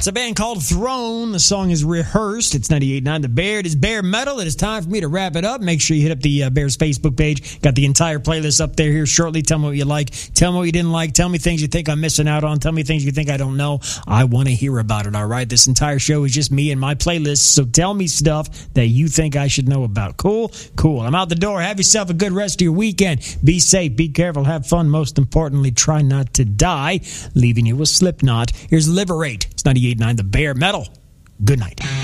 It's a band called Throne. The song is Rehearsed. It's 98.9 The Bear. It is Bear Metal. It is time for me to wrap it up. Make sure you hit up the Bears Facebook page. Got the entire playlist up there here shortly. Tell me what you like. Tell me what you didn't like. Tell me things you think I'm missing out on. Tell me things you think I don't know. I want to hear about it, all right? This entire show is just me and my playlist, so tell me stuff that you think I should know about. Cool? Cool. I'm out the door. Have yourself a good rest of your weekend. Be safe. Be careful. Have fun. Most importantly, try not to die. Leaving you with Slipknot. Here's Liberate. It's 98.9 The Bear Metal. Good night.